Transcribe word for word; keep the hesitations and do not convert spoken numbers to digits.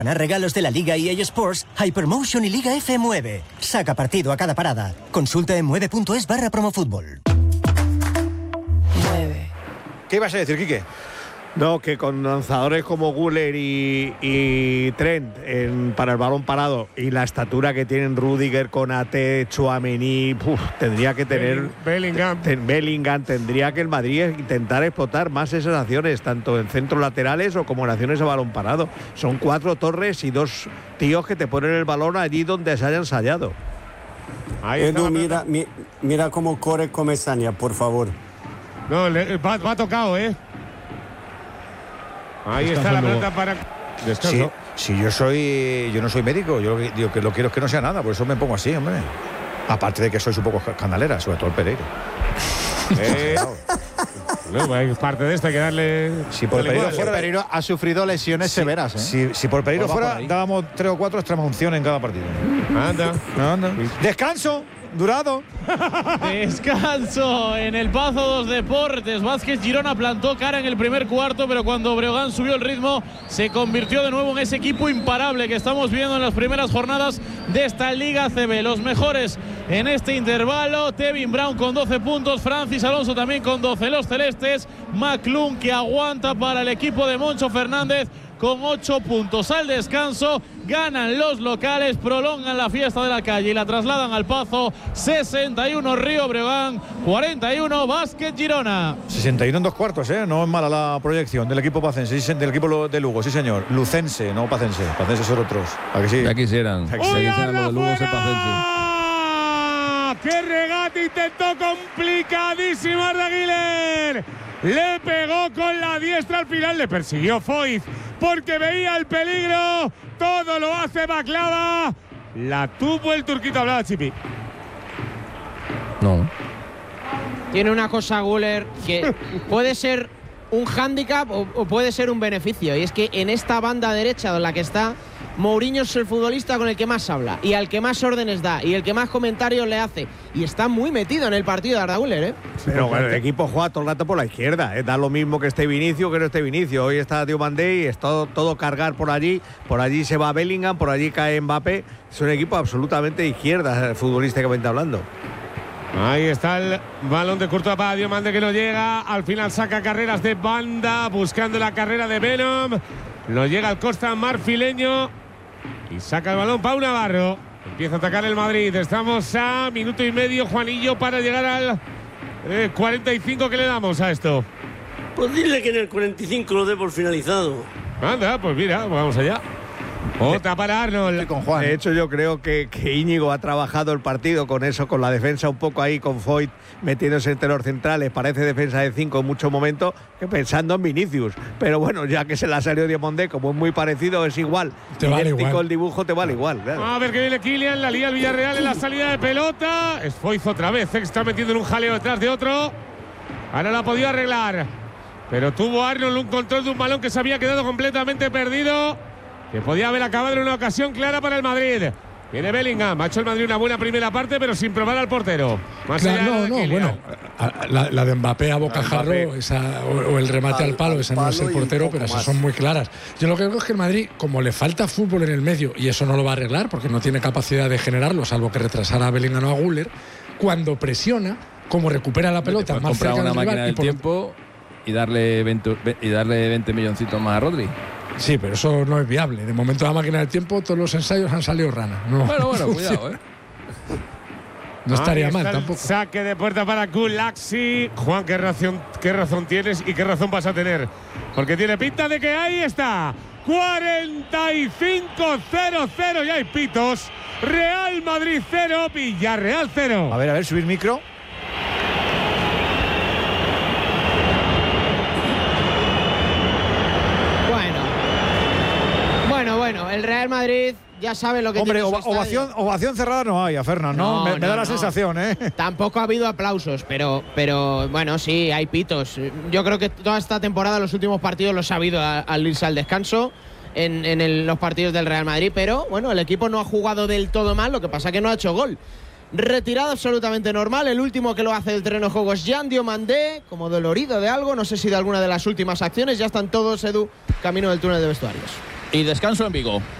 Regalos de la Liga E A Sports, Hypermotion y Liga F nueve. Saca partido a cada parada. Consulta en mueve punto es barra promofútbol. ¿Qué ibas a decir, Quique? No, que con lanzadores como Güler y, y Trent en, para el balón parado y la estatura que tienen Rüdiger, Konaté, Tchouaméni, uf, tendría que tener Bellingham. Ten, Bellingham tendría que el Madrid intentar explotar más esas acciones, tanto en centros laterales o como en acciones a balón parado. Son cuatro torres y dos tíos que te ponen el balón allí donde se haya ensayado. Ahí Edu, mira, mi, mira cómo corre Comesaña, por favor. No, le, va, va tocado, ¿eh? Ahí Descanso está la luego. pelota para descanso. Si, si yo soy, yo no soy médico, yo lo que, digo, que lo quiero es que no sea nada, por eso me pongo así, hombre. Aparte de que soy un poco escandalera, sobre todo el Pereiro. Eh, no, hay parte de esto, hay que darle. Si por el Pereiro El fuera, Pereiro ha sufrido lesiones si, severas, ¿eh? Si, si por Pereiro Pues va fuera, por ahí. dábamos tres o cuatro extrema unción en cada partido. Anda. Anda. Descanso, durado. Descanso en el Pazo dos Deportes. Vázquez Girona plantó cara en el primer cuarto, pero cuando Breogán subió el ritmo se convirtió de nuevo en ese equipo imparable que estamos viendo en las primeras jornadas de esta Liga C B. Los mejores en este intervalo: Tevin Brown con doce puntos, Francis Alonso también con doce. Los celestes, McClung, que aguanta para el equipo de Moncho Fernández, con ocho puntos. Al descanso ganan los locales, prolongan la fiesta de la calle y la trasladan al Pazo. sesenta y uno Río Breogán, cuarenta y uno Vázquez Girona. sesenta y uno en dos cuartos, ¿eh? No es mala la proyección del equipo pacense, sí, del equipo de Lugo, sí señor. Lucense, no pacense. Pacense son otros. ¿A que sí? Ya quisieran. Ya quisieran los de Lugo ser pacense. ¡Qué regate intentó complicadísimo Arda Güler! Le pegó con la diestra al final, le persiguió Foyth porque veía el peligro. Todo lo hace Baklava. La tuvo el turquito, hablaba Chipi. No. Tiene una cosa Güler que puede ser un hándicap o, o puede ser un beneficio, y es que en esta banda derecha en la que está, Mourinho es el futbolista con el que más habla y al que más órdenes da y el que más comentarios le hace, y está muy metido en el partido de Arda Güler, ¿eh? Pero bueno, el equipo juega todo el rato por la izquierda, ¿eh? Da lo mismo que este Vinicio que no este Vinicio. Hoy está Diomandé y es todo, todo cargar por allí. Por allí se va Bellingham, por allí cae Mbappé. Es un equipo absolutamente de izquierda, futbolísticamente hablando. Ahí está el balón de Courtois para Diomande, que no llega. Al final saca carreras de banda, buscando la carrera de Venom. No llega al Costa marfileño y saca el balón Pau Navarro. Empieza a atacar el Madrid. Estamos a minuto y medio, Juanillo, para llegar al eh, cuarenta y cinco. ¿Qué le damos a esto? Pues dile que en el cuarenta y cinco lo dé por finalizado. Anda, pues mira, vamos allá. Otra para Arnold. Con Juan. De hecho, yo creo que, que Íñigo ha trabajado el partido con eso, con la defensa un poco ahí, con Foyth metiéndose entre los centrales. Parece defensa de cinco en muchos momentos, que pensando en Vinicius. Pero bueno, ya que se la salió Diomandé, como es muy parecido, es igual. Te vale idéntico igual. el dibujo, te vale igual. Claro. A ver que viene Kylian, la lía el Villarreal en la salida de pelota. Es Foyth otra vez, se está metiendo en un jaleo detrás de otro. Ahora la ha podido arreglar, pero tuvo Arnold un control de un balón que se había quedado completamente perdido, que podía haber acabado en una ocasión clara para el Madrid. Viene Bellingham, ha hecho el Madrid una buena primera parte, pero sin probar al portero. Más Claro, allá no, de no, Kylian. bueno, a- la, la de Mbappé a bocajarro, esa, o, o el remate Al- al palo, al esa no es el palo y portero, poco pero esas más. son muy claras. Yo lo que creo es que el Madrid, como le falta fútbol en el medio, y eso no lo va a arreglar porque no tiene capacidad de generarlo, salvo que retrasara a Bellingham o a Güler, cuando presiona, como recupera la pelota Puedes más comprar cerca una del máquina rival, y del por lo- tiempo y darle veinte, y darle veinte milloncitos más a Rodri. Sí, pero eso no es viable. De momento la máquina del tiempo, todos los ensayos han salido rana. No, Bueno, bueno, no cuidado, ¿eh? No estaría Ahí mal está el tampoco. Saque de puerta para Gulaxi. Juan, ¿qué razón, ¿qué razón tienes y qué razón vas a tener? Porque tiene pinta de que ahí está. cuarenta y cinco cero cero. Ya hay pitos. Real Madrid cero, Villarreal cero. A ver, a ver, subir micro. Bueno. Bueno, bueno, el Real Madrid ya sabe lo que Hombre, tiene en su ova- ovación, estadio. ovación cerrada no hay a Fernan, ¿no? No, me, me no, da la no. sensación, ¿eh? Tampoco ha habido aplausos, pero, pero bueno, sí, hay pitos. Yo creo que toda esta temporada, los últimos partidos los ha habido a- al irse al descanso en, en el- los partidos del Real Madrid, pero bueno, el equipo no ha jugado del todo mal, lo que pasa que no ha hecho gol. Retirado absolutamente normal, el último que lo hace del terreno de juego es Jan Diomandé, como dolorido de algo, no sé si de alguna de las últimas acciones. Ya están todos, Edu, camino del túnel de vestuarios. Y descanso en Vigo.